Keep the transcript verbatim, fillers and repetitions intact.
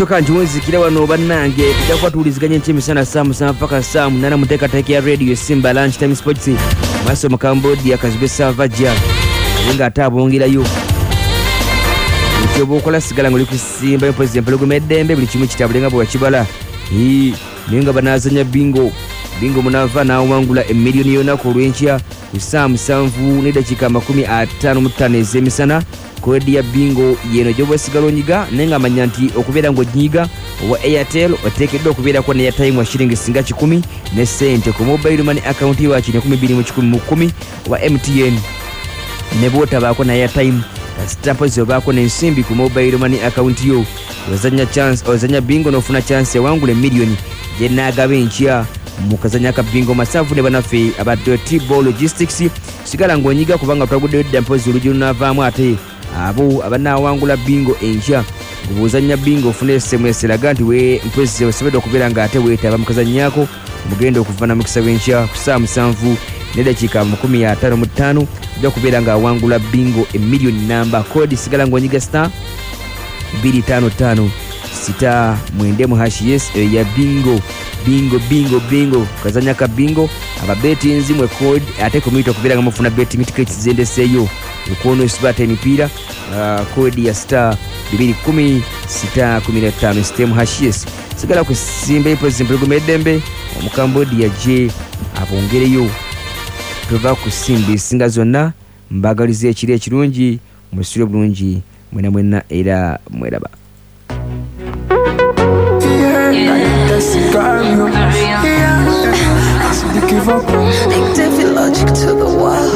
choka njiwenzikira wano bannange tujja kubatuliziganya eky'emisana saa musanvu paka saa munaana mu nteekateeka ya radio Simba Lunch Time Sports maaso mu Cambodia Kazibe Savajja naye ng'ate abongerayo ekyoba okola sigala ng'oli kusimba empozi empologoma eddembe buli kimu kitabulenga bwe wakibala naye nga banaazanya bingo bingo munaava n'awangula emiliyoni y'olunaku olw'enkya ku saa musanvu n'eddakiika amakumi ataano mu ttaano ez'emisana kodi ya bingo yeno gyoba osigala onyiga naye ng'amanya nti okubeera ng'onyiga owa Airtel oteekeddwa okubeerako ne airtime wa shiringi singa kikumi ne ssente ku mobile money account yo akiri ekumi bbiri mu kikumi mu kkumi owa M T N ne bw'otabaako ne airtime kasita mpozi obaako n'ensimbi ku mobile money account yo ozanya chance ozanya bingo n'ofuna chance ewangula emiliyoni gye naagaba enkya mu kazanya ka bingo masavu ne banaffe aba T-Ball Logistics sigala ng'onyiga kubanga twaguddeyo dda mpozi olugi lunaavaamu ate abo abanaawangula bingo enkya ng'obuzanya bingo ofuna S M S eraga nti we mpozi osobedde okubeera ng'ate weetaba mu kazanyaako mugenda okuva na mukisa w'enkya ku saa musanvu n'eddakiika amakumi ataano mu ttaano ojja kubeera ng'awangula bingo emiliyoni namba kodi sigala ng'onyiga star bbiri ttaano ttaano sita mwenda mu hashi yes ya bingo bingo bingo bingo kazanya ka bingo aba betinzi mwe code ate komito okubeera nga mufuna betting tickets zendeseeyo ekono isibata emipiira uh, code ya star bbiri kumi sita kumi na ttaano system hashi yes sigala kusimba empozi empologoma eddembe omu Cambodia gye abongereyo tuva kusimba esinga zonna mbagaliza ekiro ekirungi musule bulungi mwena mwena era mweraba Big David Logic to the wall.